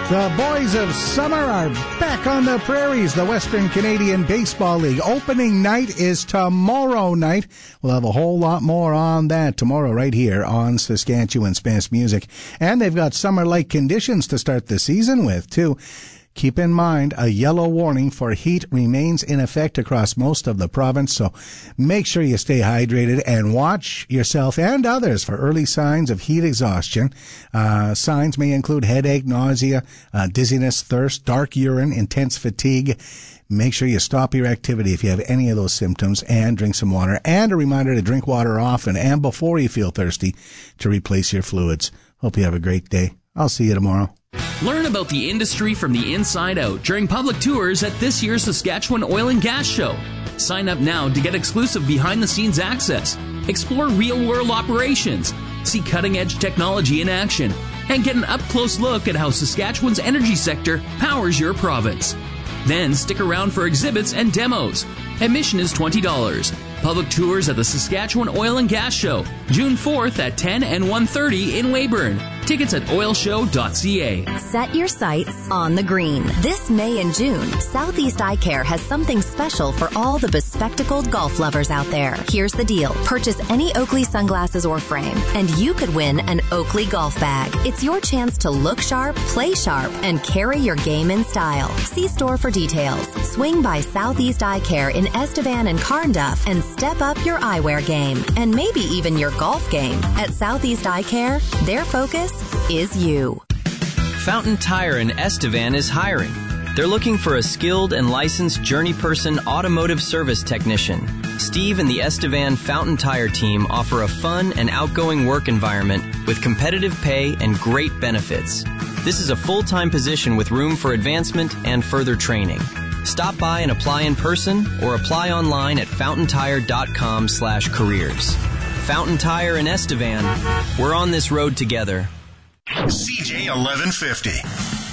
The boys of summer are back on the prairies. The Western Canadian Baseball League opening night is tomorrow night. We'll have a whole lot more on that tomorrow right here on Saskatchewan's Best Music. And they've got summer-like conditions to start the season with, too. Keep in mind, a yellow warning for heat remains in effect across most of the province, so make sure you stay hydrated and watch yourself and others for early signs of heat exhaustion. Signs may include headache, nausea, dizziness, thirst, dark urine, intense fatigue. Make sure you stop your activity if you have any of those symptoms and drink some water. And a reminder to drink water often and before you feel thirsty to replace your fluids. Hope you have a great day. I'll see you tomorrow. Learn about the industry from the inside out during public tours at this year's Saskatchewan Oil and Gas Show. Sign up now to get exclusive behind-the-scenes access, explore real-world operations, see cutting-edge technology in action, and get an up-close look at how Saskatchewan's energy sector powers your province. Then stick around for exhibits and demos. Admission is $20. Public tours at the Saskatchewan Oil and Gas Show, June 4th at 10 and 1:30 in Weyburn. Tickets at oilshow.ca. Set your sights on the green. This May and June, Southeast Eye Care has something special for all the bespectacled golf lovers out there. Here's the deal. Purchase any Oakley sunglasses or frame, and you could win an Oakley golf bag. It's your chance to look sharp, play sharp, and carry your game in style. See store for details. Swing by Southeast Eye Care in Estevan and Carnduff and step up your eyewear game, and maybe even your golf game. At Southeast Eye Care, their focus is you. Fountain Tire in Estevan is hiring. They're looking for a skilled and licensed journeyperson automotive service technician. Steve and the Estevan Fountain Tire team offer a fun and outgoing work environment with competitive pay and great benefits. This is a full-time position with room for advancement and further training. Stop by and apply in person or apply online at fountaintire.com/careers. Fountain Tire in Estevan. We're on this road together. CJ 1150.